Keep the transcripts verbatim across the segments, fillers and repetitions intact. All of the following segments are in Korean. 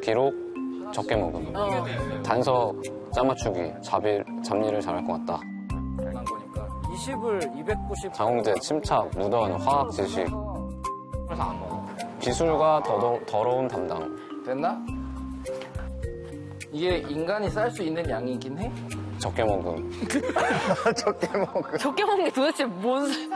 비록 적게 먹음. 어. 단서 짜맞추기, 잡일, 잡일을 잘할 것 같다. 이십을 이백구십. 장홍재, 침착, 무던, 화학 지식. 그래서 안 먹어. 비술과 더더, 더러운 담당. 됐나? 이게 인간이 쌀 수 있는 양이긴 해? 적게 먹음. 적게 먹음. 적게 먹는 게 도대체 뭔 소리야?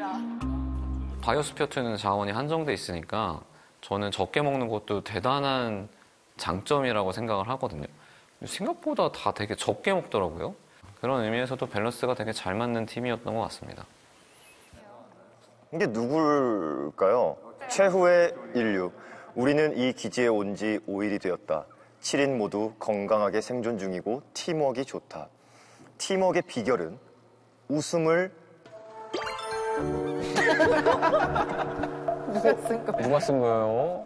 바이오스피어투는 자원이 한정돼 있으니까 저는 적게 먹는 것도 대단한 장점이라고 생각을 하거든요. 생각보다 다 되게 적게 먹더라고요. 그런 의미에서도 밸런스가 되게 잘 맞는 팀이었던 것 같습니다. 이게 누굴까요? 최후의 인류. 우리는 이 기지에 온 지 오 일이 되었다. 칠 인 모두 건강하게 생존 중이고 팀워크가 좋다. 팀워크의 비결은 웃음을 누가 쓴 거야? 누가 쓴 거예요?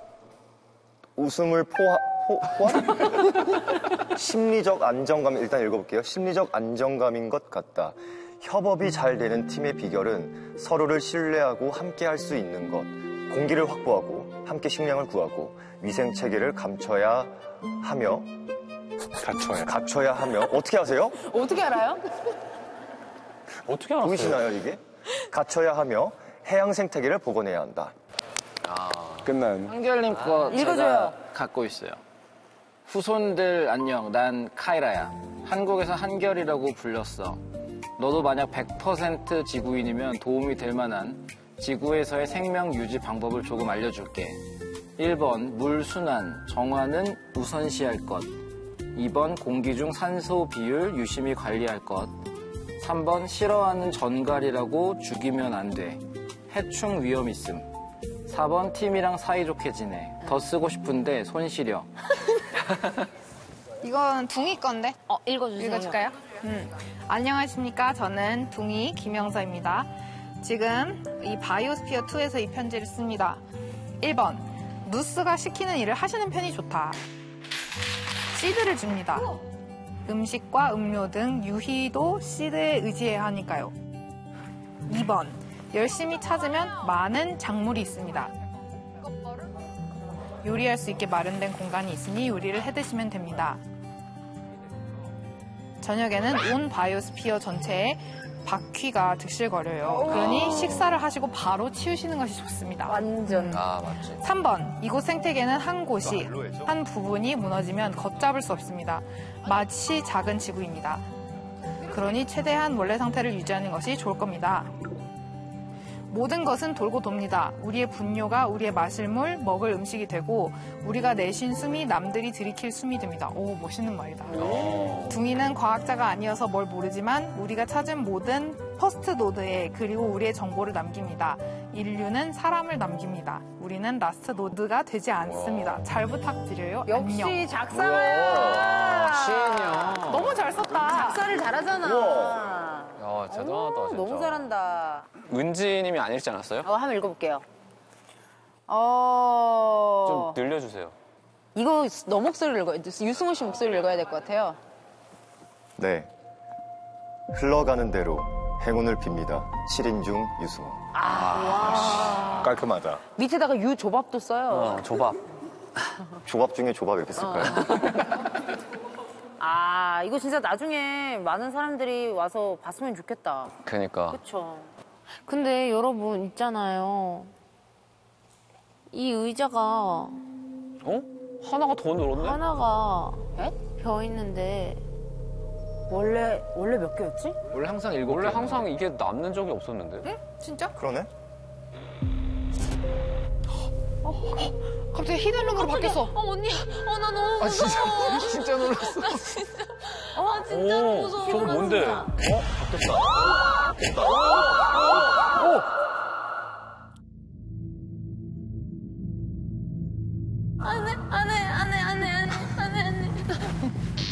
웃음을 포화, 포, 포함? 심리적 안정감, 일단 읽어볼게요. 심리적 안정감인 것 같다. 협업이 잘 되는 팀의 비결은 서로를 신뢰하고 함께 할 수 있는 것. 공기를 확보하고 함께 식량을 구하고 위생 체계를 감춰야 하며 갖춰야. 갖춰야 하며 어떻게 하세요? 어떻게 알아요? 어떻게 알았어요? 보이시나요, 이게? 갖춰야 하며 해양 생태계를 복원해야 한다. 아, 끝난. 한결님 거 읽어줘요. 제가 갖고 있어요. 후손들 안녕, 난 카이라야. 한국에서 한결이라고 불렸어. 너도 만약 백 퍼센트 지구인이면 도움이 될 만한 지구에서의 생명 유지 방법을 조금 알려줄게. 일 번 물 순환, 정화는 우선시할 것. 이 번 공기 중 산소 비율 유심히 관리할 것. 삼 번 싫어하는 전갈이라고 죽이면 안 돼. 해충 위험 있음. 사 번 팀이랑 사이좋게 지내. 더 쓰고 싶은데 손 시려. 이건 둥이 건데. 어, 읽어주세요. 읽어줄까요? 음. 안녕하십니까. 저는 둥이 김영서입니다. 지금 이 바이오스피어 투에서 이 편지를 씁니다. 일 번 누스가 시키는 일을 하시는 편이 좋다. 시드를 줍니다. 음식과 음료 등 유희도 시드에 의지해야 하니까요. 이 번 열심히 찾으면 많은 작물이 있습니다. 요리할 수 있게 마련된 공간이 있으니 요리를 해드시면 됩니다. 저녁에는 온 바이오스피어 전체에 바퀴가 득실거려요. 그러니 식사를 하시고 바로 치우시는 것이 좋습니다. 완전. 아, 맞지. 삼 번 이곳 생태계는 한 곳이 한 부분이 무너지면 걷잡을 수 없습니다. 마치 작은 지구입니다. 그러니 최대한 원래 상태를 유지하는 것이 좋을 겁니다. 모든 것은 돌고 돕니다. 우리의 분뇨가 우리의 마실 물, 먹을 음식이 되고 우리가 내쉰 숨이 남들이 들이킬 숨이 됩니다. 오, 멋있는 말이다. 오. 둥이는 과학자가 아니어서 뭘 모르지만 우리가 찾은 모든 퍼스트 노드에 그리고 우리의 정보를 남깁니다. 인류는 사람을 남깁니다. 우리는 라스트 노드가 되지 않습니다. 잘 부탁드려요. 역시 안녕. 작사가야. 시인이야. 너무 잘 썼다. 작사를 잘하잖아. 야, 대단하다, 어머, 진짜. 너무 잘한다. 은지님이 안 읽지 않았어요? 어, 한번 읽어볼게요. 어. 좀 늘려주세요. 이거 너 목소리를 읽어야 돼. 유승호 씨 목소리를 읽어야 될 것 같아요. 네. 흘러가는 대로 행운을 빕니다. 칠 인 중 유승호. 아, 와. 깔끔하다. 밑에다가 유 조밥도 써요. 어, 조밥. 조밥 중에 조밥 이렇게 쓸까요? 아, 이거 진짜 나중에 많은 사람들이 와서 봤으면 좋겠다. 그니까. 그쵸. 근데 여러분 있잖아요. 이 의자가 어? 하나가 더 늘었네? 하나가 에? 벼 있는데 원래, 원래 몇 개였지? 원래 항상 일곱 원래 개. 항상 이게 남는 적이 없었는데. 응? 진짜? 그러네? 갑자기 히든룩으로 바뀌었어. 어 언니 어 나 너무 아, 무서워. 진짜, 진짜 놀랐어. 나 진짜 아 진짜로 오, 무서워. 저거 나 뭔데? 진짜. 어? 바뀌었다. 바뀌었다.